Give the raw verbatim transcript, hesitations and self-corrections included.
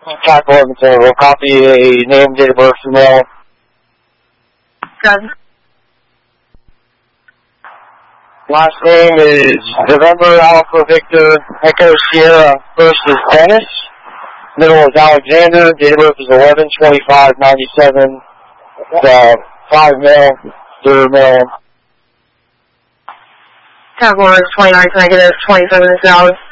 Cat eleven seven, we'll copy a name, date of birth, female. Got it. Last name is November Alpha Victor Echo Sierra. First is Dennis. Middle is Alexander. Date of birth is eleven twenty-five ninety-seven. Uh, five male, third male. Cat one is twenty-nine negative, twenty-seven is valid.